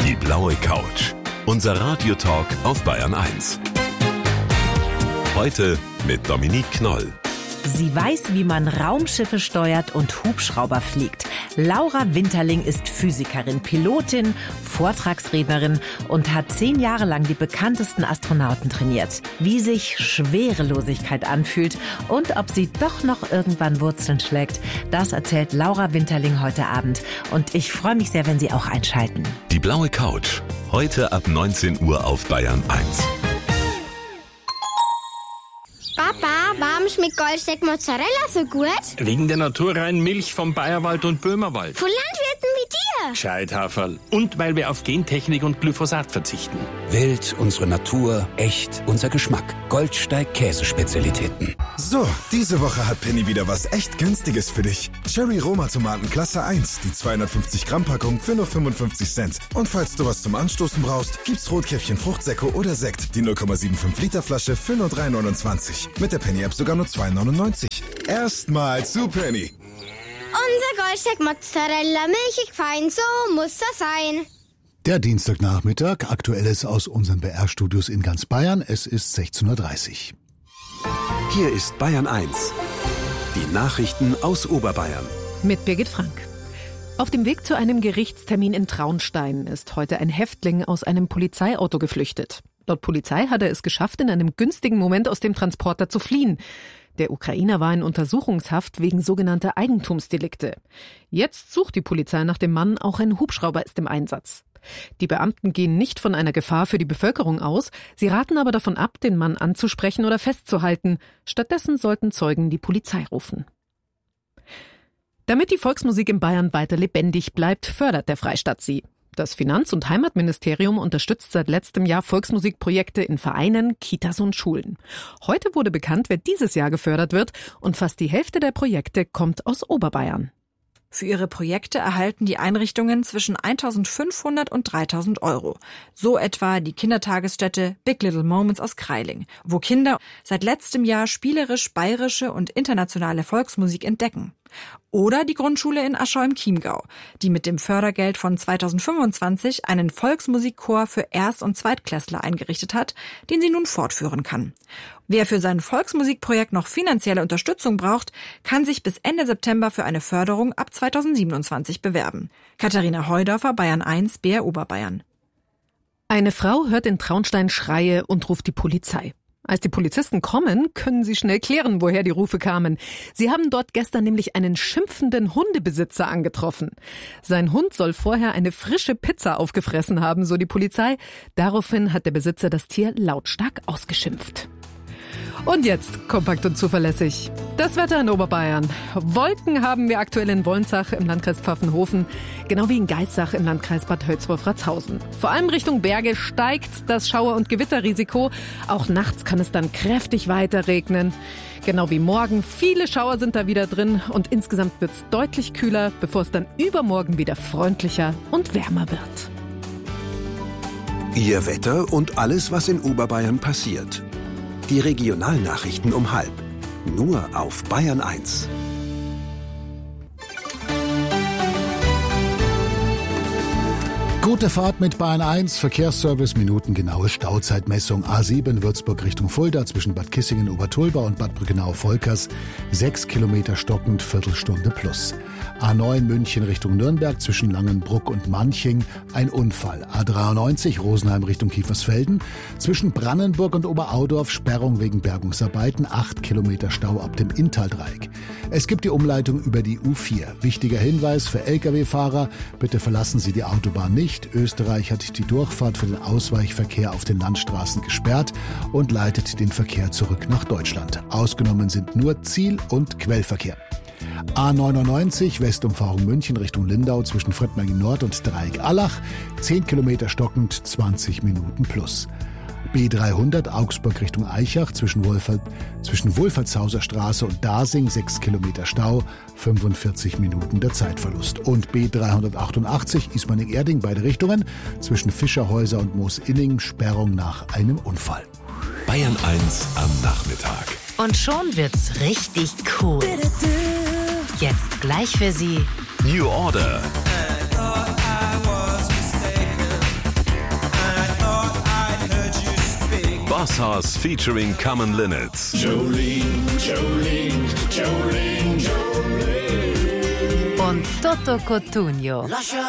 Die blaue Couch. Unser Radiotalk auf Bayern 1. Heute mit Dominique Knoll. Sie weiß, wie man Raumschiffe steuert und Hubschrauber fliegt. Laura Winterling ist Physikerin, Pilotin, Vortragsrednerin und hat 10 Jahre lang die bekanntesten Astronauten trainiert. Wie sich Schwerelosigkeit anfühlt und ob sie doch noch irgendwann Wurzeln schlägt, das erzählt Laura Winterling heute Abend. Und ich freue mich sehr, wenn Sie auch einschalten. Die blaue Couch. Heute ab 19 Uhr auf Bayern 1. Papa, warum schmeckt Goldsteak Mozzarella so gut? Wegen der naturreinen Milch vom Bayerwald und Böhmerwald. Von Landwirten wie dir. Gescheithaferl. Und weil wir auf Gentechnik und Glyphosat verzichten. Wild, unsere Natur, echt, unser Geschmack. Goldsteig Käsespezialitäten. So, diese Woche hat Penny wieder was echt Günstiges für dich. Cherry Roma Tomaten Klasse 1, die 250 Gramm Packung für nur 55 Cent. Und falls du was zum Anstoßen brauchst, gibt's Rotkäppchen Fruchtsäcke oder Sekt, die 0,75 Liter Flasche für nur 3,29. Mit der Penny-App sogar nur 2,99. Erstmal zu Penny. Unser Goldsteak Mozzarella, milchig fein, so muss das sein. Der Dienstagnachmittag, Aktuelles aus unseren BR-Studios in ganz Bayern. Es ist 16:30 Uhr. Hier ist Bayern 1. Die Nachrichten aus Oberbayern. Mit Birgit Frank. Auf dem Weg zu einem Gerichtstermin in Traunstein ist heute ein Häftling aus einem Polizeiauto geflüchtet. Laut Polizei hat er es geschafft, in einem günstigen Moment aus dem Transporter zu fliehen. Der Ukrainer war in Untersuchungshaft wegen sogenannter Eigentumsdelikte. Jetzt sucht die Polizei nach dem Mann, auch ein Hubschrauber ist im Einsatz. Die Beamten gehen nicht von einer Gefahr für die Bevölkerung aus, sie raten aber davon ab, den Mann anzusprechen oder festzuhalten. Stattdessen sollten Zeugen die Polizei rufen. Damit die Volksmusik in Bayern weiter lebendig bleibt, fördert der Freistaat sie. Das Finanz- und Heimatministerium unterstützt seit letztem Jahr Volksmusikprojekte in Vereinen, Kitas und Schulen. Heute wurde bekannt, wer dieses Jahr gefördert wird, und fast die Hälfte der Projekte kommt aus Oberbayern. Für ihre Projekte erhalten die Einrichtungen zwischen 1.500 und 3.000 Euro. So etwa die Kindertagesstätte Big Little Moments aus Kreiling, wo Kinder seit letztem Jahr spielerisch bayerische und internationale Volksmusik entdecken. Oder die Grundschule in Aschau im Chiemgau, die mit dem Fördergeld von 2025 einen Volksmusikchor für Erst- und Zweitklässler eingerichtet hat, den sie nun fortführen kann. Wer für sein Volksmusikprojekt noch finanzielle Unterstützung braucht, kann sich bis Ende September für eine Förderung ab 2027 bewerben. Katharina Heudorfer, Bayern 1, BR Oberbayern. Eine Frau hört in Traunstein Schreie und ruft die Polizei. Als die Polizisten kommen, können sie schnell klären, woher die Rufe kamen. Sie haben dort gestern nämlich einen schimpfenden Hundebesitzer angetroffen. Sein Hund soll vorher eine frische Pizza aufgefressen haben, so die Polizei. Daraufhin hat der Besitzer das Tier lautstark ausgeschimpft. Und jetzt kompakt und zuverlässig. Das Wetter in Oberbayern. Wolken haben wir aktuell in Wolnzach im Landkreis Pfaffenhofen, genau wie in Geissach im Landkreis Bad Hölzworth-Ratshausen. Vor allem Richtung Berge steigt das Schauer- und Gewitterrisiko. Auch nachts kann es dann kräftig weiter regnen. Genau wie morgen. Viele Schauer sind da wieder drin und insgesamt wird es deutlich kühler, bevor es dann übermorgen wieder freundlicher und wärmer wird. Ihr Wetter und alles, was in Oberbayern passiert. Die Regionalnachrichten um 12:30. Nur auf Bayern 1. Gute Fahrt mit Bayern 1, Verkehrsservice, minutengenaue Stauzeitmessung. A7 Würzburg Richtung Fulda zwischen Bad Kissingen-Obertulba und Bad Brückenau-Volkers. 6 Kilometer stockend, Viertelstunde plus. A9 München Richtung Nürnberg zwischen Langenbruck und Manching. Ein Unfall. A93 Rosenheim Richtung Kiefersfelden. Zwischen Brannenburg und Oberaudorf Sperrung wegen Bergungsarbeiten. 8 Kilometer Stau ab dem Inntaldreieck. Es gibt die Umleitung über die U4. Wichtiger Hinweis für Lkw-Fahrer. Bitte verlassen Sie die Autobahn nicht. Österreich hat die Durchfahrt für den Ausweichverkehr auf den Landstraßen gesperrt und leitet den Verkehr zurück nach Deutschland. Ausgenommen sind nur Ziel- und Quellverkehr. A99 Westumfahrung München Richtung Lindau zwischen Fröttmingen Nord und Dreieck-Allach. 10 Kilometer stockend, 20 Minuten plus. B300 Augsburg Richtung Aichach zwischen Wohlfahrtshauser Straße und Dasing 6 Kilometer Stau, 45 Minuten der Zeitverlust. Und B388 Ismaning-Erding beide Richtungen zwischen Fischerhäuser und Moosinning Sperrung nach einem Unfall. Bayern 1 am Nachmittag. Und schon wird's richtig cool. Jetzt gleich für Sie New Order. Boss Hoss featuring Common Linnets. Jolene, Jolene, Jolene, Jolene. Und Toto Cotugno.